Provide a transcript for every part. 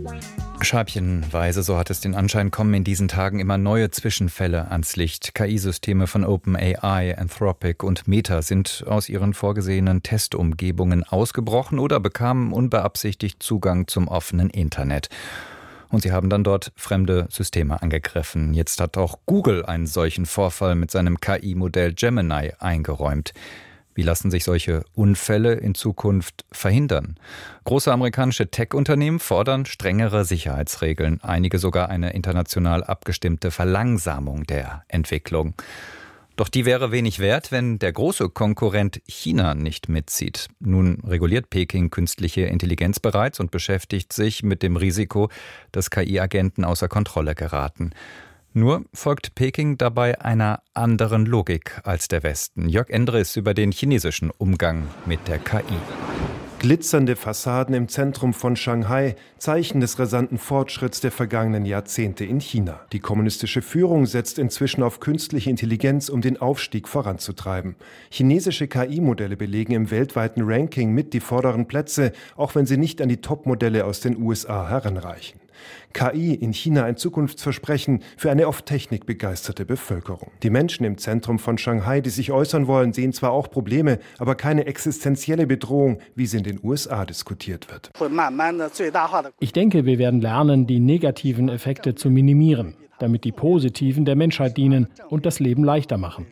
Scheibchenweise, so hat es den Anschein, kommen in diesen Tagen immer neue Zwischenfälle ans Licht. KI-Systeme von OpenAI, Anthropic und Meta sind aus ihren vorgesehenen Testumgebungen ausgebrochen oder bekamen unbeabsichtigt Zugang zum offenen Internet. Und sie haben dann dort fremde Systeme angegriffen. Jetzt hat auch Google einen solchen Vorfall mit seinem KI-Modell Gemini eingeräumt. Wie lassen sich solche Unfälle in Zukunft verhindern? Große amerikanische Tech-Unternehmen fordern strengere Sicherheitsregeln, einige sogar eine international abgestimmte Verlangsamung der Entwicklung. Doch die wäre wenig wert, wenn der große Konkurrent China nicht mitzieht. Nun reguliert Peking künstliche Intelligenz bereits und beschäftigt sich mit dem Risiko, dass KI-Agenten außer Kontrolle geraten. Nur folgt Peking dabei einer anderen Logik als der Westen. Jörg Endres über den chinesischen Umgang mit der KI. Glitzernde Fassaden im Zentrum von Shanghai, Zeichen des rasanten Fortschritts der vergangenen Jahrzehnte in China. Die kommunistische Führung setzt inzwischen auf künstliche Intelligenz, um den Aufstieg voranzutreiben. Chinesische KI-Modelle belegen im weltweiten Ranking mit die vorderen Plätze, auch wenn sie nicht an die Top-Modelle aus den USA heranreichen. KI in China ein Zukunftsversprechen für eine auf Technik begeisterte Bevölkerung. Die Menschen im Zentrum von Shanghai, die sich äußern wollen, sehen zwar auch Probleme, aber keine existenzielle Bedrohung, wie sie in den USA diskutiert wird. Ich denke, wir werden lernen, die negativen Effekte zu minimieren, damit die positiven der Menschheit dienen und das Leben leichter machen.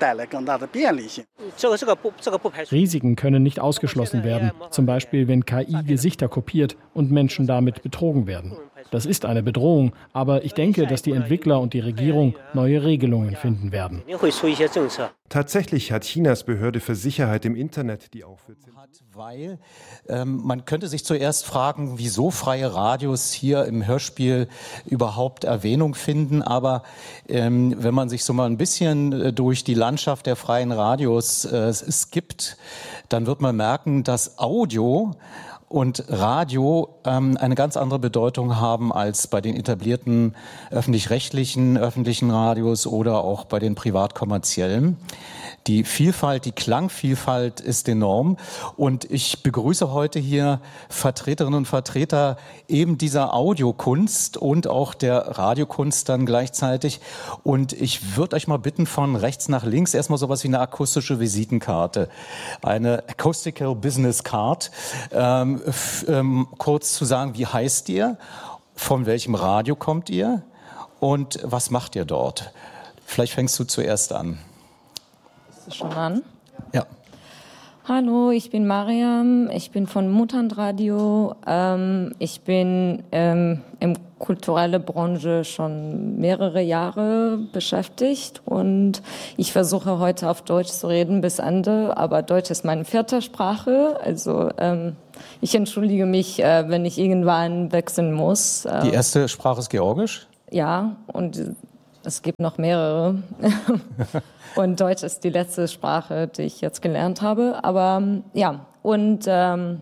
Risiken können nicht ausgeschlossen werden, zum Beispiel wenn KI Gesichter kopiert und Menschen damit betrogen werden. Das ist eine Bedrohung, aber ich denke, dass die Entwickler und die Regierung neue Regelungen finden werden. Tatsächlich hat Chinas Behörde für Sicherheit im Internet die auch für weil man könnte sich zuerst fragen, wieso freie Radios hier im Hörspiel überhaupt Erwähnung finden. Aber wenn man sich so mal ein bisschen durch die Landschaft der freien Radios skippt, dann wird man merken, dass Audio und Radio eine ganz andere Bedeutung haben als bei den etablierten öffentlich-rechtlichen, öffentlichen Radios oder auch bei den privat-kommerziellen. Die Vielfalt, die Klangvielfalt ist enorm und ich begrüße heute hier Vertreterinnen und Vertreter eben dieser Audiokunst und auch der Radiokunst dann gleichzeitig. Und ich würde euch mal bitten, von rechts nach links erstmal sowas wie eine akustische Visitenkarte, eine Acoustical Business Card, kurz zu sagen, wie heißt ihr, von welchem Radio kommt ihr und was macht ihr dort? Vielleicht fängst du zuerst an. Schon an? Ja. Hallo, ich bin Mariam, ich bin von Mutantradio. Ich bin in kulturelle Branche schon mehrere Jahre beschäftigt und ich versuche heute auf Deutsch zu reden bis Ende, aber Deutsch ist meine vierte Sprache, also ich entschuldige mich, wenn ich irgendwann wechseln muss. Die erste Sprache ist Georgisch? Ja, und es gibt noch mehrere. Und Deutsch ist die letzte Sprache, die ich jetzt gelernt habe. Aber ja, und das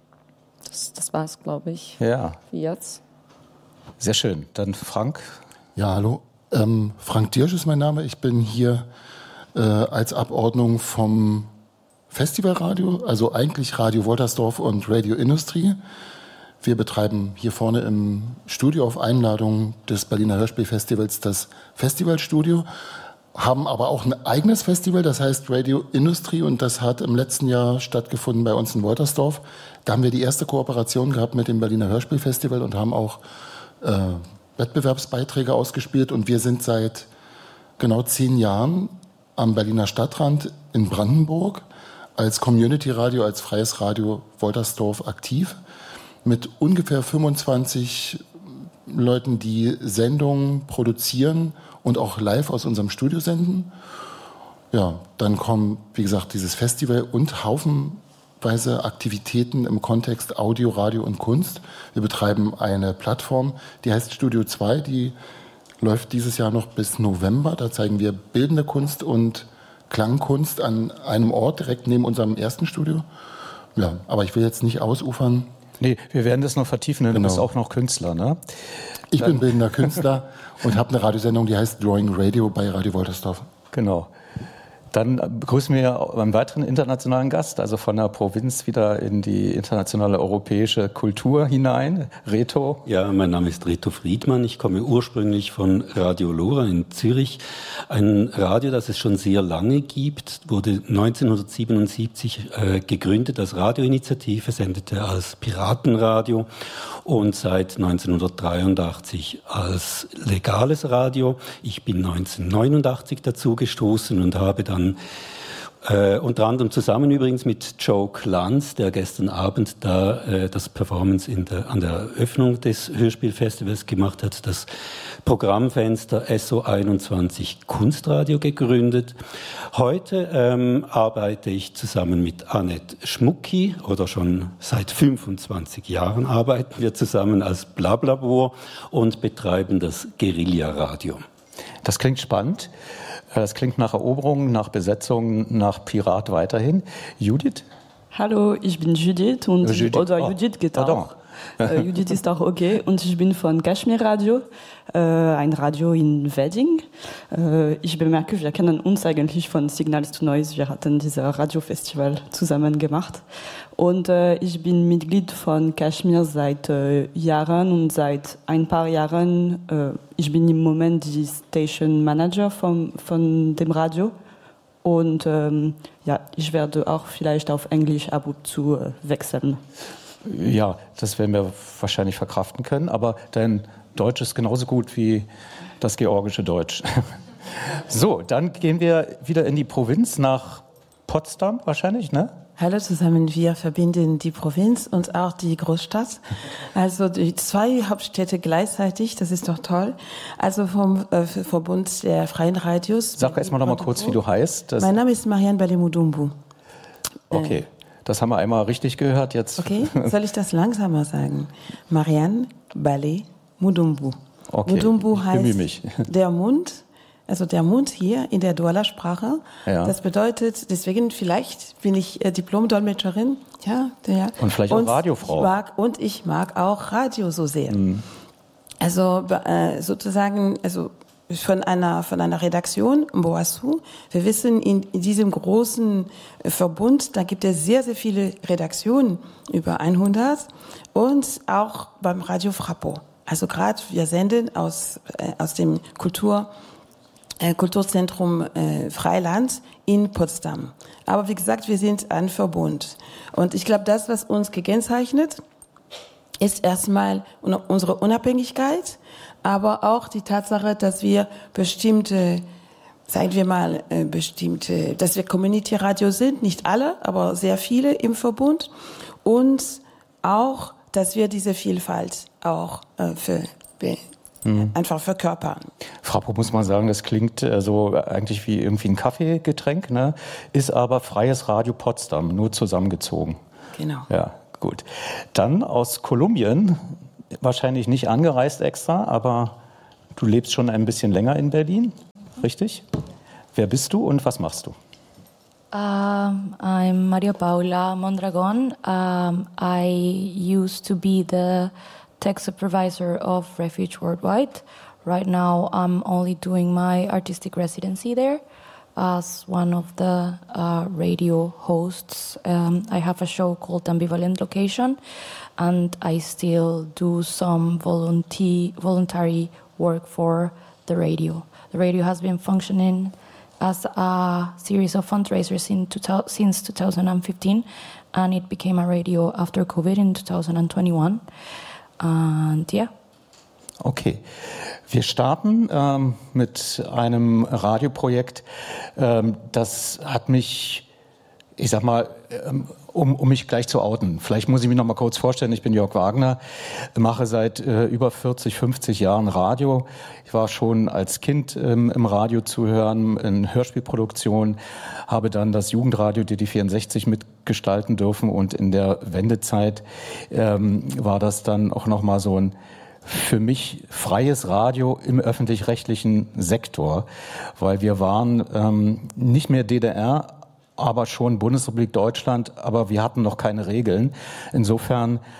war's, glaube ich, ja. Wie jetzt. Sehr schön. Dann Frank. Ja, hallo. Frank Dirsch ist mein Name. Ich bin hier als Abordnung vom Festivalradio, also eigentlich Radio Woltersdorf und Radio Industrie. Wir betreiben hier vorne im Studio auf Einladung des Berliner Hörspielfestivals das Festivalstudio, haben aber auch ein eigenes Festival, das heißt Radio Industrie und das hat im letzten Jahr stattgefunden bei uns in Woltersdorf. Da haben wir die erste Kooperation gehabt mit dem Berliner Hörspielfestival und haben auch Wettbewerbsbeiträge ausgespielt und wir sind seit genau 10 Jahren am Berliner Stadtrand in Brandenburg als Community-Radio, als freies Radio Woltersdorf aktiv mit ungefähr 25 Leuten, die Sendungen produzieren und auch live aus unserem Studio senden. Ja, dann kommen, wie gesagt, dieses Festival und haufenweise Aktivitäten im Kontext Audio, Radio und Kunst. Wir betreiben eine Plattform, die heißt Studio 2, die läuft dieses Jahr noch bis November. Da zeigen wir bildende Kunst und Klangkunst an einem Ort direkt neben unserem ersten Studio. Ja, aber ich will jetzt nicht ausufern. Nee, wir werden das noch vertiefen, denn du bist auch noch Künstler, ne? Ich bin bildender Künstler und habe eine Radiosendung, die heißt Drawing Radio bei Radio Woltersdorf. Genau. Dann begrüßen wir einen weiteren internationalen Gast, also von der Provinz wieder in die internationale europäische Kultur hinein. Reto. Ja, mein Name ist Reto Friedmann. Ich komme ursprünglich von Radio Lora in Zürich. Ein Radio, das es schon sehr lange gibt, wurde 1977 gegründet als Radioinitiative, sendete als Piratenradio und seit 1983 als legales Radio. Ich bin 1989 dazu gestoßen und habe dann unter anderem zusammen übrigens mit Joe Glanz, der gestern Abend da das Performance an der Eröffnung des Hörspielfestivals gemacht hat, das Programmfenster SO21 Kunstradio gegründet. Heute arbeite ich zusammen mit Annette Schmucki, oder schon seit 25 Jahren arbeiten wir zusammen als Blablabor und betreiben das Guerilla-Radio. Das klingt spannend. Das klingt nach Eroberung, nach Besetzung, nach Pirat weiterhin. Judith? Hallo, ich bin Judith und Judith geht auch. Judith ist auch okay und ich bin von Kashmir Radio, ein Radio in Wedding. Ich bemerke, wir kennen uns eigentlich von Signals to Noise. Wir hatten dieses Radiofestival zusammen gemacht. Und ich bin Mitglied von Kashmir seit Jahren und seit ein paar Jahren, ich bin im Moment die Station Manager von dem Radio. Und ja, ich werde auch vielleicht auf Englisch ab und zu wechseln. Ja, das werden wir wahrscheinlich verkraften können, aber dein Deutsch ist genauso gut wie das georgische Deutsch. So, dann gehen wir wieder in die Provinz nach Potsdam wahrscheinlich, ne? Hallo zusammen, wir verbinden die Provinz und auch die Großstadt. Also die zwei Hauptstädte gleichzeitig, das ist doch toll. Also vom Verbund der Freien Radios. Sag erstmal noch mal kurz, wie du heißt. Mein Name ist Marianne Balé-Mudumbu. Okay, das haben wir einmal richtig gehört jetzt. Okay, soll ich das langsamer sagen? Marianne Balé-Mudumbu. Okay, Mudumbu heißt mich. Der Mund. Also der Mund hier in der Douala-Sprache, ja. Das bedeutet, deswegen vielleicht bin ich Diplom-Dolmetscherin, ja. Und vielleicht auch Radiofrau. Ich mag auch Radio so sehr. Mhm. Also sozusagen, also von einer Redaktion, Mboasu, wir wissen, in diesem großen Verbund, da gibt es sehr, sehr viele Redaktionen, über 100, und auch beim Radio Frappo. Also gerade, wir senden aus dem Kulturzentrum Freiland in Potsdam. Aber wie gesagt, wir sind ein Verbund. Und ich glaube, das, was uns gekennzeichnet, ist erstmal unsere Unabhängigkeit, aber auch die Tatsache, dass wir dass wir Community-Radio sind, nicht alle, aber sehr viele im Verbund, und auch, dass wir diese Vielfalt auch einfach verkörpern. Frappo, muss man sagen, das klingt so eigentlich wie irgendwie ein Kaffeegetränk, ne? Ist aber Freies Radio Potsdam, nur zusammengezogen. Genau. Ja, gut. Dann aus Kolumbien, wahrscheinlich nicht angereist extra, aber du lebst schon ein bisschen länger in Berlin, richtig? Wer bist du und was machst du? I'm Maria Paula Mondragon. I used to be the tech supervisor of Refuge Worldwide. Right now, I'm only doing my artistic residency there as one of the radio hosts. I have a show called Ambivalent Location, and I still do some voluntary work for the radio. The radio has been functioning as a series of fundraisers since 2015, and it became a radio after COVID in 2021. Und ja. Okay, wir starten mit einem Radioprojekt, das hat mich, ich sag mal, um mich gleich zu outen. Vielleicht muss ich mich noch mal kurz vorstellen, ich bin Jörg Wagner, mache seit über 40, 50 Jahren Radio. Ich war schon als Kind im Radio zu hören, in Hörspielproduktion, habe dann das Jugendradio DD64 mitgestalten dürfen, und in der Wendezeit war das dann auch noch mal so ein für mich freies Radio im öffentlich-rechtlichen Sektor, weil wir waren nicht mehr DDR, aber schon Bundesrepublik Deutschland, aber wir hatten noch keine Regeln. Insofern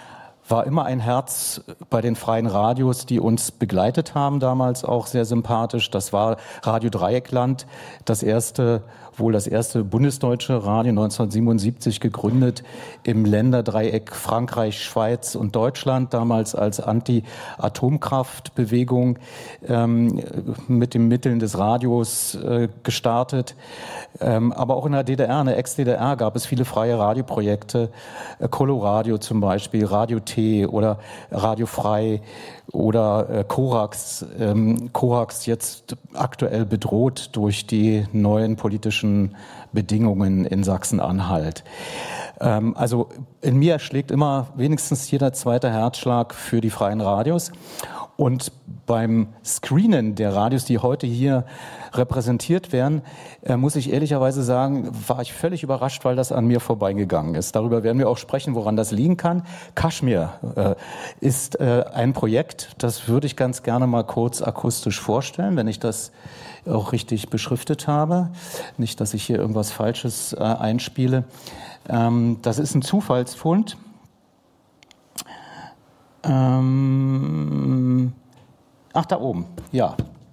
war immer ein Herz bei den freien Radios, die uns begleitet haben, damals auch sehr sympathisch. Das war Radio Dreieckland, das erste bundesdeutsche Radio, 1977 gegründet im Länderdreieck Frankreich, Schweiz und Deutschland, damals als Anti-Atomkraftbewegung mit den Mitteln des Radios gestartet. Aber auch in der DDR, in der Ex-DDR gab es viele freie Radioprojekte, Coloradio zum Beispiel, Radio T oder Radio Frei oder Korax. Korax jetzt aktuell bedroht durch die neuen politischen Bedingungen in Sachsen-Anhalt. Also in mir schlägt immer wenigstens jeder zweite Herzschlag für die freien Radios. Und beim Screenen der Radios, die heute hier repräsentiert werden, muss ich ehrlicherweise sagen, war ich völlig überrascht, weil das an mir vorbeigegangen ist. Darüber werden wir auch sprechen, woran das liegen kann. Kashmir ist ein Projekt, das würde ich ganz gerne mal kurz akustisch vorstellen, wenn ich das auch richtig beschriftet habe. Nicht, dass ich hier irgendwas Falsches einspiele. Das ist ein Zufallsfund. Da oben, ja.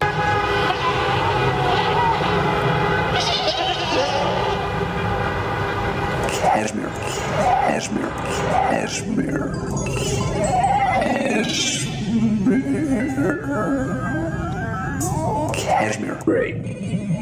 Kashmir, Kashmir, Kashmir, Kashmir, Kashmir, great.